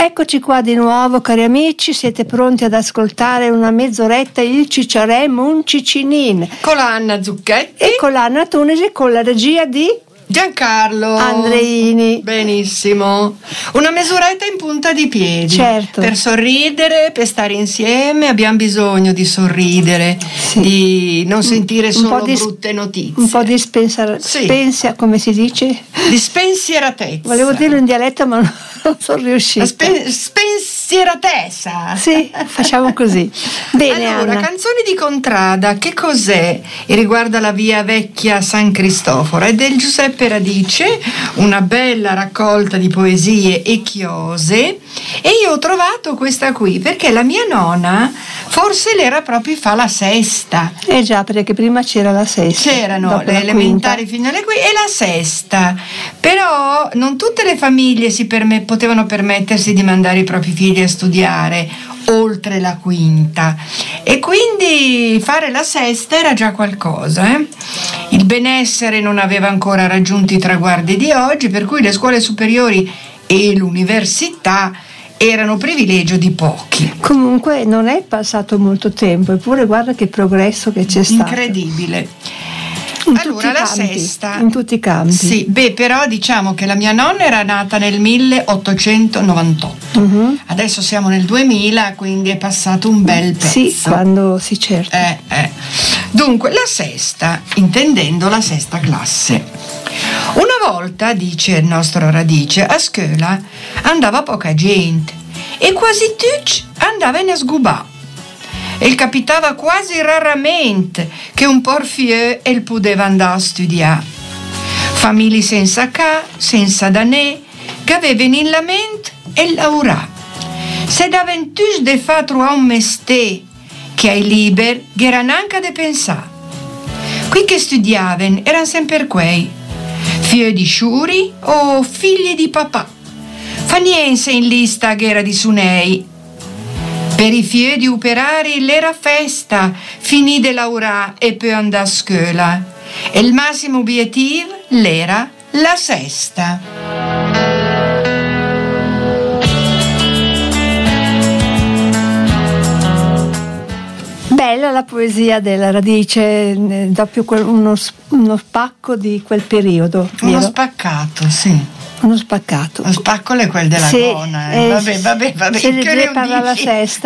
Eccoci qua di nuovo, cari amici, siete pronti ad ascoltare una mezz'oretta il Cicciaremo un Ciccinin con la Anna Zucchetti e con l'Anna Tunisi, con la regia di Giancarlo Andreini. Benissimo, una mezz'oretta in punta di piedi, certo, per sorridere, per stare insieme. Abbiamo bisogno di sorridere, sì, di non sentire solo brutte notizie, un po' di come si dice? Di spensieratezza. Volevo dirlo in dialetto ma non sono riuscita. Spensieratezza. Sì, facciamo così. Bene, allora, Anna. Canzoni di Contrada, che cos'è? E riguarda la via vecchia San Cristoforo, è del Giuseppe Radice, una bella raccolta di poesie e chiose, e io ho trovato questa qui perché la mia nonna forse l'era proprio fa la sesta. Già, perché prima c'era la sesta, c'erano le elementari fino alle qui e la sesta, però non tutte le famiglie potevano permettersi di mandare i propri figli a studiare oltre la quinta, e quindi fare la sesta era già qualcosa. Il benessere non aveva ancora raggiunto i traguardi di oggi, per cui le scuole superiori e l'università erano privilegio di pochi. Comunque non è passato molto tempo, eppure guarda che progresso che c'è stato. Incredibile. Allora, la sesta. In tutti i campi. Sì, però diciamo che la mia nonna era nata nel 1898. Uh-huh. Adesso siamo nel 2000, quindi è passato un bel pezzo. Sì, quando si cerca. Dunque, la sesta, intendendo la sesta classe. Una volta, dice il nostro Radice, a scuola andava poca gente e quasi tutti andavano a sgubà. E capitava quasi raramente che un porfieux el poteva andare a studiare. Famiglie senza senza danè, che avevano in la mente e lavorà. Se daven tutti de fa trovare un mestiere che ai liber, che erano anche de pensare. Qui che studiavano erano sempre quei, figli di sciuri o figli di papà. Fa niente in lista che era di sunei. Per i figli di operari l'era festa, finì di lavorare e poi andare a scuola. E il massimo obiettivo l'era la sesta. Bella la poesia della Radice, doppio uno spacco di quel periodo. Uno spaccato, sì. Uno spaccato. Lo spaccolo è quel della gona. Vabbè. Se ne parla la sesta.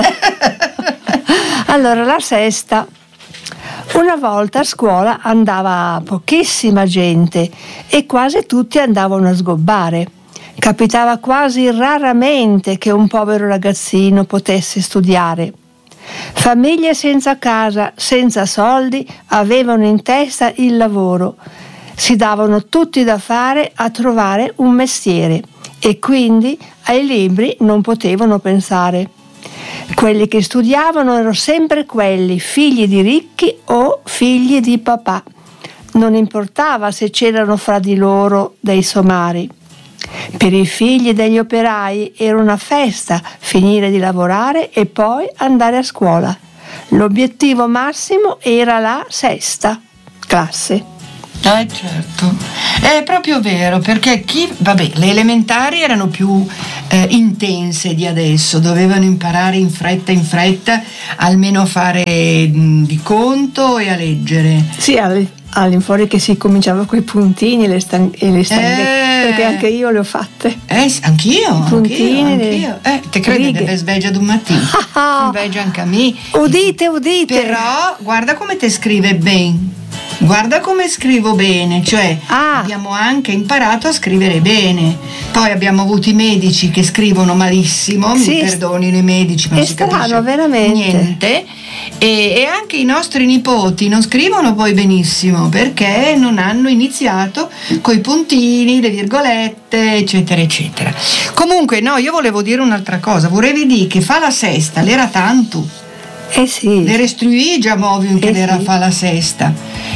Allora, la sesta. Una volta a scuola andava pochissima gente e quasi tutti andavano a sgobbare. Capitava quasi raramente che un povero ragazzino potesse studiare. Famiglie senza casa, senza soldi, avevano in testa il lavoro. Si davano tutti da fare a trovare un mestiere e quindi ai libri non potevano pensare. Quelli che studiavano erano sempre quelli, figli di ricchi o figli di papà. Non importava se c'erano fra di loro dei somari. Per i figli degli operai era una festa finire di lavorare e poi andare a scuola. L'obiettivo massimo era la sesta classe. Certo, è proprio vero, perché le elementari erano più intense di adesso, dovevano imparare in fretta almeno a fare di conto e a leggere. Sì, all'infuori che si cominciava con i puntini e le stanghette, perché anche io le ho fatte. Anch'io. Puntini. Te credi deve sveglia d'un mattino? Sveglia anche a me. Udite. Però guarda come te scrive bene. Guarda come scrivo bene, cioè abbiamo anche imparato a scrivere bene. Poi abbiamo avuto i medici che scrivono malissimo, mi perdonino i medici, ma non si capisce veramente niente. E anche i nostri nipoti non scrivono poi benissimo perché non hanno iniziato coi puntini, le virgolette, eccetera eccetera. Comunque io volevo dire un'altra cosa, vorrei dire che fa la sesta l'era tanto. Sì. Le restruigia moviun che l'era fa la sesta.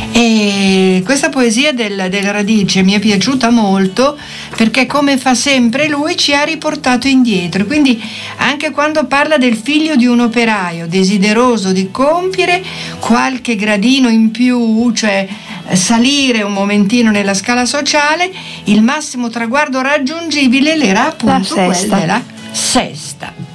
E questa poesia del Radice mi è piaciuta molto perché, come fa sempre lui, ci ha riportato indietro. Quindi anche quando parla del figlio di un operaio desideroso di compiere qualche gradino in più, cioè salire un momentino nella scala sociale, il massimo traguardo raggiungibile l'era appunto quel della sesta.